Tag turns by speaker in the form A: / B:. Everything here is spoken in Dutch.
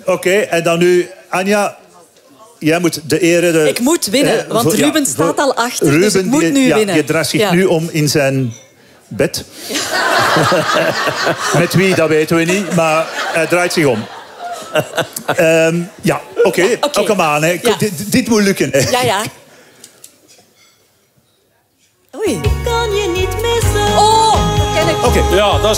A: Oké, en dan nu, Anja... Jij moet de ere...
B: Ik moet winnen, want Ruben staat al achter,
A: Ruben,
B: dus ik moet nu winnen.
A: Je draagt zich nu om in zijn bed. Met wie, dat weten we niet, maar hij draait zich om. Oké. Kom aan. Hè.
B: Ja.
A: Dit moet lukken. Hè.
B: Ja. Oei.
C: Kan je niet missen.
B: Oh, dat ken ik.
A: Oké.
D: Ja, dat